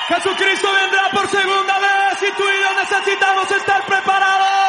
Jesucristo vendrá por segunda vez y tú y yo necesitamos estar preparados.